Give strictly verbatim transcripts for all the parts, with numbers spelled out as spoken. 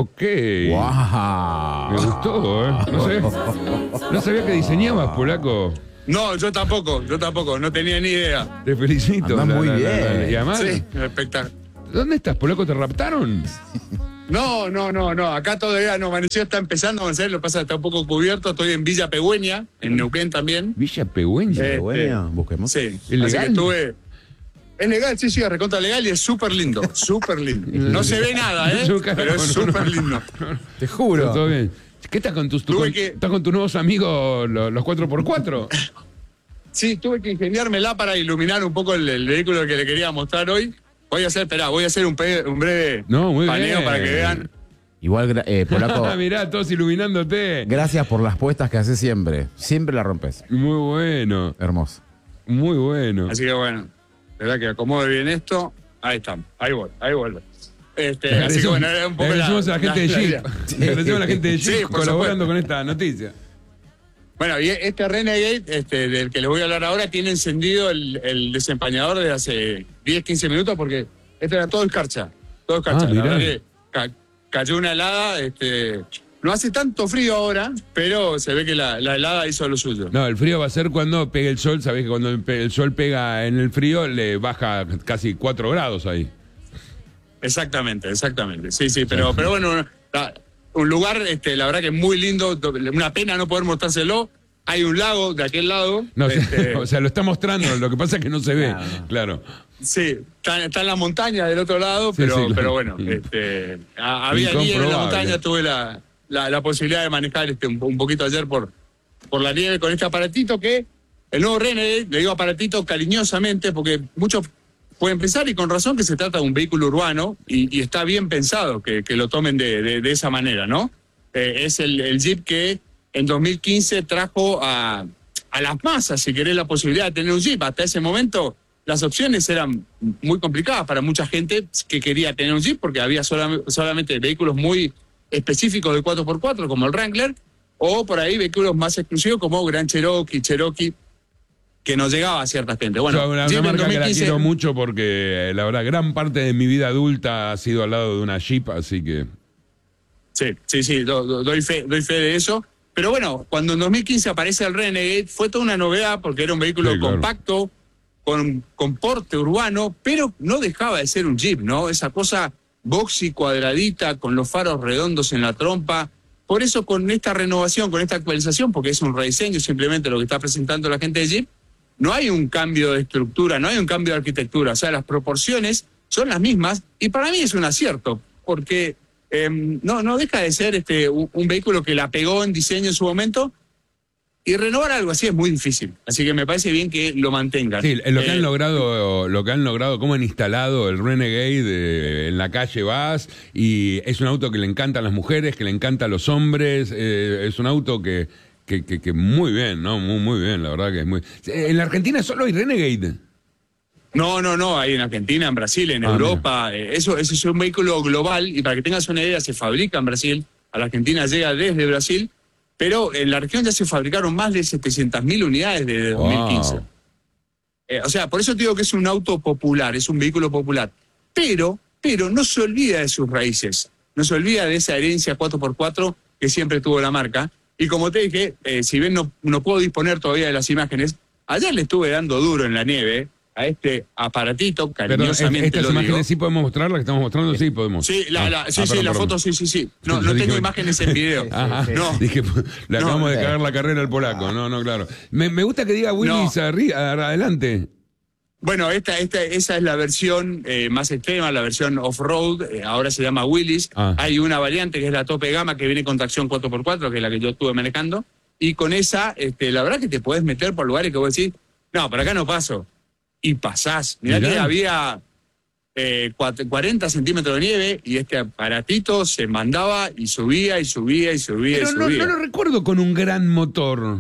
Ok. ¡Wow! Me gustó, ¿eh? No sabía, no sabía que diseñabas, polaco. No, yo tampoco, yo tampoco, no tenía ni idea. Te felicito. Andás muy bien. Y además, Sí, espectacular. ¿dónde estás, polaco? ¿Te raptaron? No, no, no, no, acá todavía no amaneció, está empezando a avanzar, lo que pasa es que está un poco cubierto, estoy en Villa Pegüeña, en Neuquén también. Villa Pegüeña. Eh, Bueno, busquemos. Sí, ¿Es así legal? que estuve... Es legal, sí, sí, es recontra legal y es súper lindo, súper lindo. No se ve nada, ¿eh? Yo, carajo, Pero es no, no. súper lindo. Te juro. Todo bien. ¿Qué estás con tus, tu- Tuve con, que- estás con tus nuevos amigos, los, los cuatro por cuatro? Sí, tuve que ingeniármela para iluminar un poco el, el vehículo que le quería mostrar hoy. Voy a hacer, esperá, voy a hacer un, pe- un breve No, muy paneo bien. para que vean. Igual, gra- eh, Polaco, Mirá, todos iluminándote. gracias por las puestas que haces siempre. Siempre la rompes. Muy bueno, Hermoso. muy bueno. Así que bueno, verdad que acomode bien esto. Ahí estamos, ahí vuelve, ahí vuelve. Este, Le así que agradecemos- bueno, era un le poco la, agradecemos a la gente de la Jeep. idea. Le agradecemos a la gente de Sí, Jeep por colaborando supuesto. con esta noticia. Bueno, y este Renegade, este, del que les voy a hablar ahora, tiene encendido el, el desempañador desde hace diez, quince minutos porque este era todo escarcha. Todo escarcha. Ah, La mirá. verdad que ca- cayó una helada. Este, no hace tanto frío ahora, pero se ve que la, la helada hizo lo suyo. No, el frío va a ser cuando pegue el sol. Sabés que cuando el pe- el sol pega en el frío, le baja casi cuatro grados ahí. Exactamente, exactamente. Sí, sí, pero, pero bueno, la- un lugar, este, la verdad que muy lindo. Una pena no poder mostrárselo. Hay un lago de aquel lado. No, o sea, este, o sea, lo está mostrando, lo que pasa es que no se ve. Claro. Claro. Sí, está, está en la montaña del otro lado, Sí, pero, sí, lo- pero bueno, este, a- había nieve en la Incomprobable. montaña, tuve la, la, la posibilidad de manejar este, un, un poquito ayer por, por la nieve con este aparatito que, el nuevo Renegade, le digo aparatito cariñosamente porque muchos pueden pensar, y con razón, que se trata de un vehículo urbano y, y está bien pensado que, que lo tomen de, de, de esa manera, ¿no? Eh, es el, el Jeep que en dos mil quince trajo a, a las masas, si querés, la posibilidad de tener un Jeep. Hasta ese momento las opciones eran muy complicadas para mucha gente que quería tener un Jeep porque había solam- solamente vehículos muy específicos de cuatro por cuatro como el Wrangler, o por ahí vehículos más exclusivos como Gran Cherokee, Cherokee, que no llegaba a cierta gente. Bueno, Yo, una, Jeep una en marca que la dos mil quince quiero mucho porque, eh, la verdad, gran parte de mi vida adulta ha sido al lado de una Jeep, así que... Sí, sí, sí, do- do- doy fe, doy fe de eso. Pero bueno, cuando en dos mil quince aparece el Renegade, fue toda una novedad porque era un vehículo Sí, claro. compacto, con, con porte urbano, pero no dejaba de ser un Jeep, ¿no? Esa cosa boxy, cuadradita, con los faros redondos en la trompa. Por eso con esta renovación, con esta actualización, porque es un rediseño simplemente lo que está presentando la gente de Jeep, no hay un cambio de estructura, no hay un cambio de arquitectura. O sea, las proporciones son las mismas y para mí es un acierto, porque eh, no, no deja de ser este, un, un vehículo que la pegó en diseño en su momento, y renovar algo así es muy difícil. Así que me parece bien que lo mantengan. Sí, lo que Eh, han logrado, lo que han logrado, cómo han instalado el Renegade, eh, en la calle vas y es un auto que le encanta a las mujeres, que le encanta a los hombres, eh, es un auto que, que, que, que muy bien, ¿no? Muy, muy bien, la verdad que es muy... En la Argentina solo hay Renegade. No, no, no, hay en Argentina, en Brasil, en Ah, Europa. eh, eso, eso es un vehículo global y para que tengas una idea, se fabrica en Brasil. A la Argentina llega desde Brasil, pero en la región ya se fabricaron más de setecientas mil unidades desde dos mil quince. Wow. Eh, o sea, por eso te digo que es un auto popular, es un vehículo popular. Pero, pero no se olvida de sus raíces, no se olvida de esa herencia cuatro por cuatro que siempre tuvo la marca. Y como te dije, eh, si bien no, no puedo disponer todavía de las imágenes, ayer le estuve dando duro en la nieve a este aparatito, Perdón, cariñosamente estas lo digo. imágenes sí podemos mostrarlas, que estamos mostrando, sí podemos. Sí, la, la, Ah, sí, ah, sí, perdón, la perdón. foto, sí, sí, sí. No, Yo no dije- tengo imágenes en video. Ajá. No. Dije, le No. acabamos de cagar la carrera al polaco. No, no, claro. Me, me gusta que diga Willis No. arri- adelante. Bueno, esta, esta, esa es la versión eh, más extrema, la versión off-road, eh, ahora se llama Willys. Ah. Hay una variante que es la tope gama, que viene con tracción cuatro por cuatro, que es la que yo estuve manejando, y con esa, este, la verdad que te podés meter por lugares que vos decís, no, por acá no paso, y pasás. Mirá, Mirá. que había eh, cuat- cuarenta centímetros de nieve, y este aparatito se mandaba y subía y subía y subía Pero y no, subía. no lo recuerdo con un gran motor.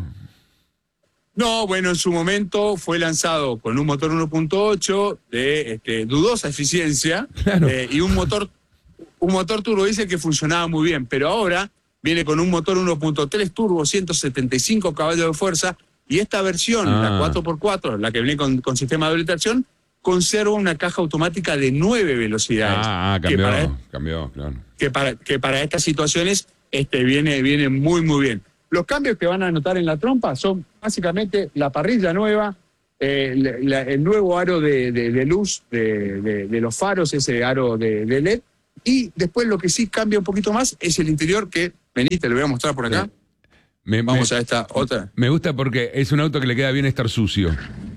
No, bueno, en su momento fue lanzado con un motor uno punto ocho de este, dudosa eficiencia, Claro. eh, y un motor un motor turbo diésel que funcionaba muy bien, pero ahora viene con un motor uno punto tres turbo, ciento setenta y cinco caballos de fuerza, y esta versión, Ah. la cuatro por cuatro, la que viene con, con sistema de doble tracción, conserva una caja automática de nueve velocidades. Ah, ah, que cambió, para, cambió, claro. que para, que para estas situaciones este, viene, viene muy, muy bien. Los cambios que van a notar en la trompa son básicamente la parrilla nueva, eh, la, la, el nuevo aro de, de, de luz de, de, de los faros, ese aro de, de L E D, y después lo que sí cambia un poquito más es el interior, que, vení, te lo voy a mostrar por acá. Sí. Me, Vamos me, a esta otra. Me gusta porque es un auto que le queda bien estar sucio.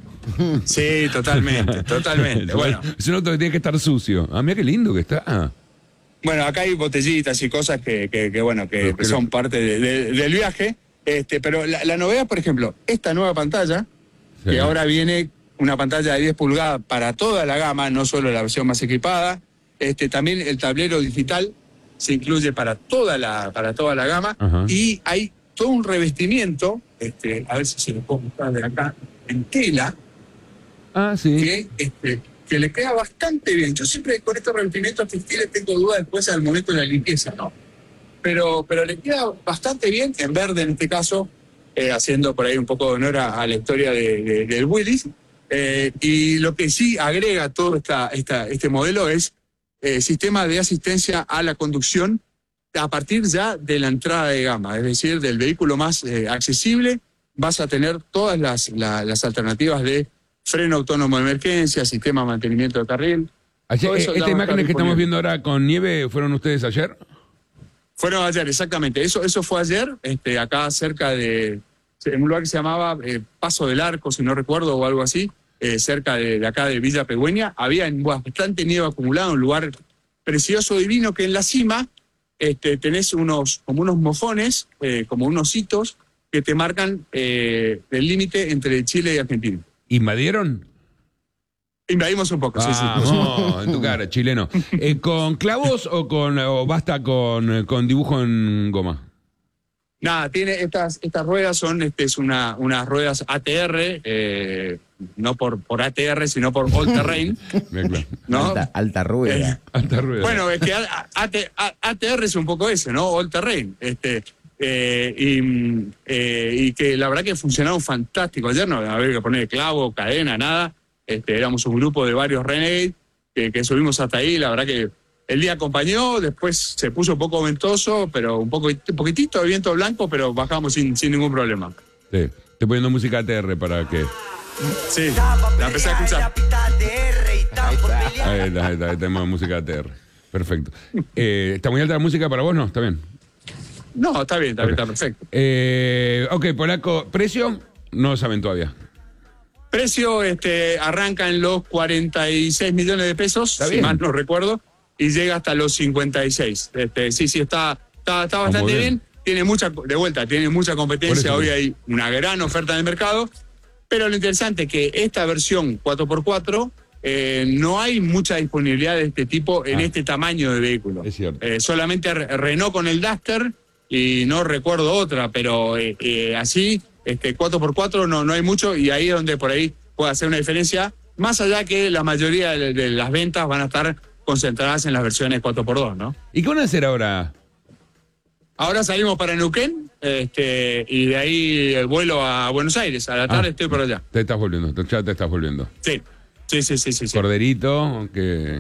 Sí, totalmente, totalmente. Bueno, es un auto que tiene que estar sucio. Ah, mira qué lindo que está. Bueno, acá hay botellitas y cosas que, que, que bueno, que, que son parte de, de, del viaje. Este, pero la, la novedad, por ejemplo, esta nueva pantalla, sí, que ahora viene una pantalla de diez pulgadas para toda la gama, no solo la versión más equipada. Este, también el tablero digital se incluye para toda la, para toda la gama. Ajá. Y hay todo un revestimiento, este, a ver si se lo puedo mostrar de acá, en tela. Ah, sí. Que, este, que le queda bastante bien. Yo siempre con estos revestimientos textiles tengo dudas después al momento de la limpieza, ¿no? Pero, pero le queda bastante bien, en verde en este caso, eh, haciendo por ahí un poco de honor a, a la historia de, de, del Willys. Eh, y lo que sí agrega todo esta, esta, este modelo es eh, sistema de asistencia a la conducción a partir ya de la entrada de gama, es decir, del vehículo más eh, accesible, vas a tener todas las, la, las alternativas de freno autónomo de emergencia, sistema de mantenimiento de carril. Ayer, ¿Estas imágenes que estamos viendo ahora con nieve fueron ustedes ayer? Fueron ayer, exactamente. Eso, eso fue ayer, este, acá cerca de, en un lugar que se llamaba eh, Paso del Arco, si no recuerdo, o algo así, eh, cerca de, de acá de Villa Pegüeña. Había bastante nieve acumulada, un lugar precioso, divino, que en la cima este, tenés unos, como unos mojones, eh, como unos hitos, que te marcan eh, el límite entre Chile y Argentina. ¿Invadieron? Invadimos un poco, ah, sí, sí. No, en tu cara, chileno. Eh, ¿Con clavos o con o basta con, con dibujo en goma? Nada, tiene estas, estas ruedas son este, es una, unas ruedas A T R, eh, no por, por A T R, sino por All Terrain. ¿No? Alta, alta rueda. Eh, alta rueda. Bueno, es que A T R es un poco ese, ¿no? All Terrain. Este, eh, y, eh, y que la verdad que funcionaron fantástico. Ayer no había que poner clavo, cadena, nada. Este, éramos un grupo de varios Renegade que, que subimos hasta ahí. La verdad que el día acompañó, después se puso un poco ventoso, pero un, poco, un poquitito de viento blanco, pero bajamos sin, sin ningún problema. Sí, estoy poniendo música A T R para que... Sí, la empecé a escuchar. Ahí está, ahí está, ahí está, ahí tenemos música A T R. Perfecto. Eh, ¿Está muy alta la música para vos? No, está bien. No, está bien, está okay. bien, está perfecto. Eh, ok, Polaco, ¿precio? No lo saben todavía. Precio este, arranca en los cuarenta y seis millones de pesos, si bien. mal no recuerdo, y llega hasta los cincuenta y seis. Este, sí, sí, está, está, está bastante bien. bien. Tiene mucha, de vuelta, tiene mucha competencia. Hoy hay una gran oferta en el mercado. Pero lo interesante es que esta versión cuatro por cuatro eh, no hay mucha disponibilidad de este tipo en ah, este tamaño de vehículo. Es cierto. Eh, solamente Renault con el Duster y no recuerdo otra, pero eh, eh, así este cuatro por cuatro no, no hay mucho, y ahí es donde por ahí puede hacer una diferencia, más allá que la mayoría de, de las ventas van a estar concentradas en las versiones cuatro por dos, ¿no? ¿Y qué van a hacer ahora? Ahora salimos para Neuquén este, y de ahí el vuelo a Buenos Aires. A la tarde ah, estoy por allá. Te estás volviendo, ya te estás volviendo. Sí, sí, sí, sí. sí, sí. Corderito, que...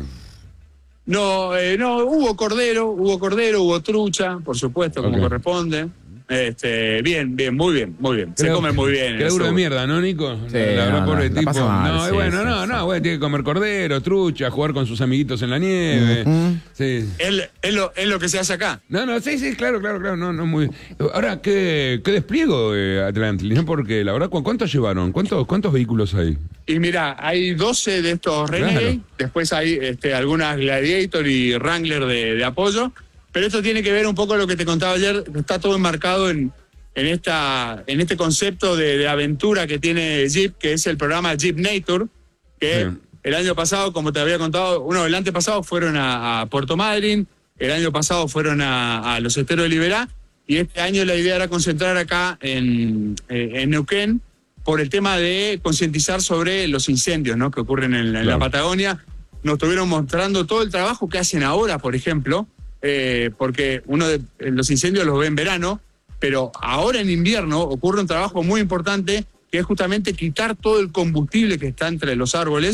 No, eh, no, hubo cordero, hubo cordero, hubo trucha, por supuesto, como okay. corresponde. Este, bien, bien, muy bien, muy bien. Creo, se come muy bien. Qué laburo de mierda, ¿no, Nico? Sí, la verdad, no, pobre no, tipo. Mal, no, sí, bueno, sí, no, sí. no, bueno, tiene que comer cordero, trucha, jugar con sus amiguitos en la nieve. Uh-huh. Sí. Es, es, lo, es lo que se hace acá. No, no, sí, sí, claro, claro, claro. No, no, muy... Ahora, ¿qué, qué despliego eh, Atlantis? ¿No? Porque la verdad, ¿cuántos llevaron? ¿Cuántos, cuántos vehículos hay? Y mira, hay doce de estos Renegade, claro. Después hay este, algunas Gladiator y Wrangler de, de apoyo, pero esto tiene que ver un poco con lo que te contaba ayer, está todo enmarcado en... En, esta, en este concepto de, de aventura que tiene Jeep, que es el programa Jeep Nature, que sí. El año pasado, como te había contado, uno el antepasado fueron a, a Puerto Madryn, el año pasado fueron a, a los Esteros de Liberá, y este año la idea era concentrar acá en, en Neuquén por el tema de concientizar sobre los incendios, ¿no?, que ocurren en, en claro. la Patagonia. Nos estuvieron mostrando todo el trabajo que hacen ahora, por ejemplo, eh, porque uno de los incendios los ve en verano, pero ahora en invierno ocurre un trabajo muy importante que es justamente quitar todo el combustible que está entre los árboles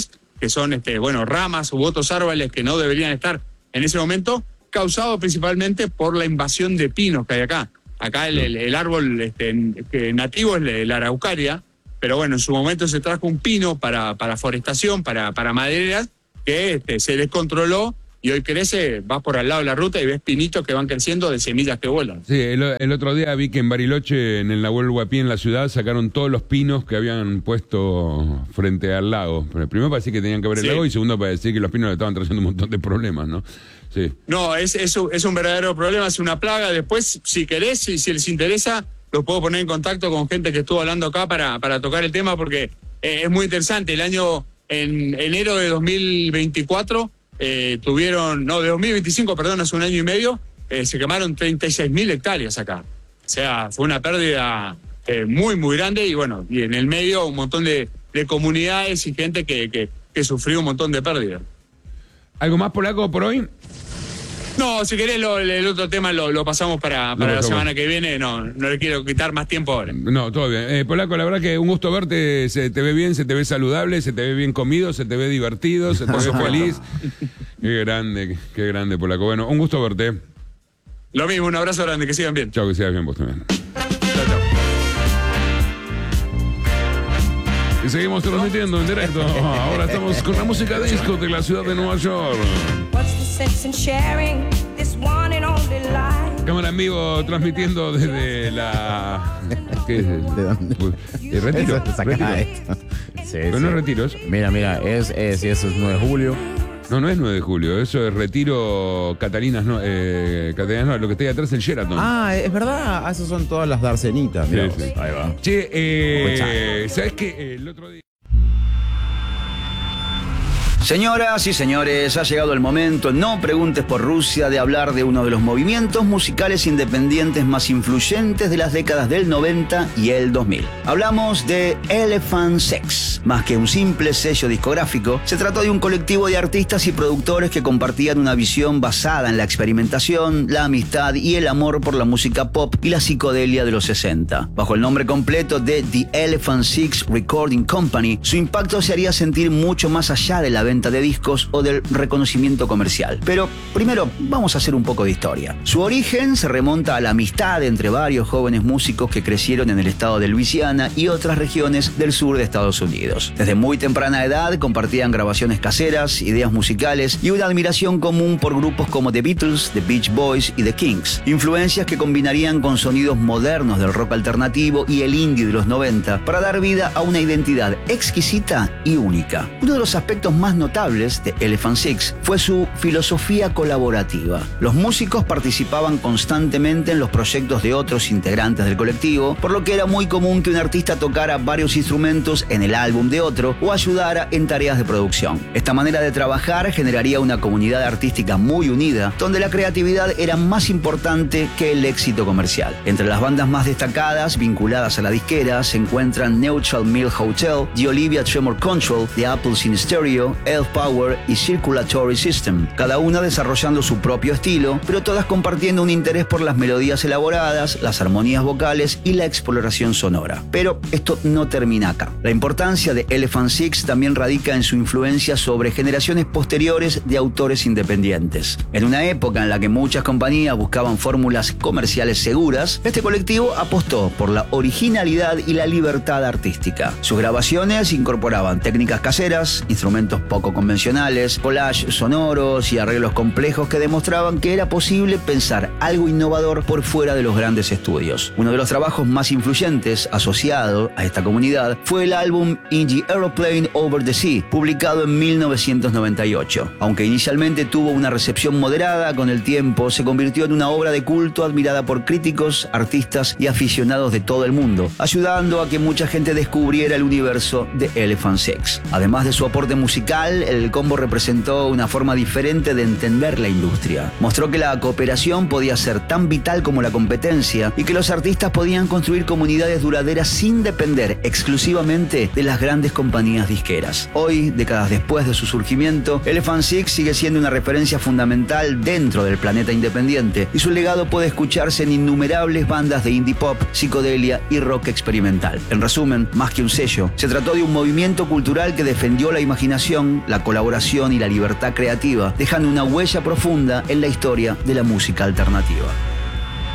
que son este, bueno, ramas u otros árboles que no deberían estar en ese momento, causado principalmente por la invasión de pinos que hay acá. Acá el, el, el árbol este, que nativo es la araucaria, pero bueno, en su momento se trajo un pino para, para forestación, para, para maderas, que este, se descontroló y hoy crece, vas por al lado de la ruta y ves pinitos que van creciendo de semillas que vuelan. Sí, el, el otro día vi que en Bariloche, en el Nahuel Huapi, en la ciudad, sacaron todos los pinos que habían puesto frente al lago. Primero para decir que tenían que ver el sí. lago y segundo para decir que los pinos le estaban trayendo un montón de problemas, ¿no? Sí. No, es, es, un, es un verdadero problema, es una plaga. Después, si querés, si, si les interesa, los puedo poner en contacto con gente que estuvo hablando acá para, para tocar el tema porque eh, es muy interesante. El año, en enero de dos mil veinticuatro... Eh, tuvieron, no, de dos mil veinticinco, perdón, hace un año y medio, eh, se quemaron treinta y seis mil hectáreas acá. O sea, fue una pérdida eh, muy, muy grande y bueno, y en el medio un montón de, de comunidades y gente que, que, que sufrió un montón de pérdidas. ¿Algo más, Polaco, por hoy? No, si querés lo, el otro tema lo, lo pasamos para, para no, la semana que viene. No, no le quiero quitar más tiempo ahora. No, todo bien. Eh, Polaco, la verdad que un gusto verte. Se te ve bien, se te ve saludable, se te ve bien comido, se te ve divertido, se te ve feliz. Qué grande, qué grande, Polaco. Bueno, un gusto verte. Lo mismo, un abrazo grande, que sigan bien. Chao, que sigas bien vos también. Chao, chao. Y seguimos transmitiendo en directo. Ahora estamos con la música disco de la ciudad de Nueva York. Cámara en vivo transmitiendo desde la... ¿Qué es? ¿De dónde? ¿El retiro? Eso, ¿Retiro? esto. Sí, Pero sí. no es retiro eso. Mira, mira, es, es, sí, eso es nueve de julio. No, no es nueve de julio, eso es retiro Catalinas, no, eh, Catalinas no, lo que está ahí atrás es el Sheraton. Ah, es verdad, esas son todas las darcenitas. Sí, Mirá sí. vos. Ahí va. Che, eh, ¿sabes qué? El otro día... Señoras y señores, ha llegado el momento, no preguntes por Rusia, de hablar de uno de los movimientos musicales independientes más influyentes de las décadas del noventa y el dos mil. Hablamos de Elephant Six. Más que un simple sello discográfico, se trató de un colectivo de artistas y productores que compartían una visión basada en la experimentación, la amistad y el amor por la música pop y la psicodelia de los sesenta. Bajo el nombre completo de The Elephant Six Recording Company, su impacto se haría sentir mucho más allá de la venta de discos o del reconocimiento comercial. Pero primero vamos a hacer un poco de historia. Su origen se remonta a la amistad entre varios jóvenes músicos que crecieron en el estado de Luisiana y otras regiones del sur de Estados Unidos. Desde muy temprana edad compartían grabaciones caseras, ideas musicales y una admiración común por grupos como The Beatles, The Beach Boys y The Kinks. Influencias que combinarían con sonidos modernos del rock alternativo y el indie de los noventa para dar vida a una identidad exquisita y única. Uno de los aspectos más notables de Elephant Six fue su filosofía colaborativa. Los músicos participaban constantemente en los proyectos de otros integrantes del colectivo, por lo que era muy común que un artista tocara varios instrumentos en el álbum de otro o ayudara en tareas de producción. Esta manera de trabajar generaría una comunidad artística muy unida, donde la creatividad era más importante que el éxito comercial. Entre las bandas más destacadas vinculadas a la disquera se encuentran Neutral Milk Hotel, The Olivia Tremor Control, The Apples in Stereo, Elf Power y Circulatory System, cada una desarrollando su propio estilo, pero todas compartiendo un interés por las melodías elaboradas, las armonías vocales y la exploración sonora. Pero esto no termina acá. La importancia de Elephant Six también radica en su influencia sobre generaciones posteriores de autores independientes. En una época en la que muchas compañías buscaban fórmulas comerciales seguras, este colectivo apostó por la originalidad y la libertad artística. Sus grabaciones incorporaban técnicas caseras, instrumentos poco convencionales, collages sonoros y arreglos complejos que demostraban que era posible pensar algo innovador por fuera de los grandes estudios. Uno de los trabajos más influyentes asociado a esta comunidad fue el álbum In the Aeroplane Over the Sea, publicado en mil novecientos noventa y ocho. Aunque inicialmente tuvo una recepción moderada, con el tiempo se convirtió en una obra de culto admirada por críticos, artistas y aficionados de todo el mundo, ayudando a que mucha gente descubriera el universo de Elephant Six. Además de su aporte musical, el combo representó una forma diferente de entender la industria. Mostró que la cooperación podía ser tan vital como la competencia y que los artistas podían construir comunidades duraderas sin depender exclusivamente de las grandes compañías disqueras. Hoy, décadas después de su surgimiento, Elephant Six sigue siendo una referencia fundamental dentro del planeta independiente y su legado puede escucharse en innumerables bandas de indie pop, psicodelia y rock experimental. En resumen, más que un sello, se trató de un movimiento cultural que defendió la imaginación, imaginación, la colaboración y la libertad creativa, dejando una huella profunda en la historia de la música alternativa.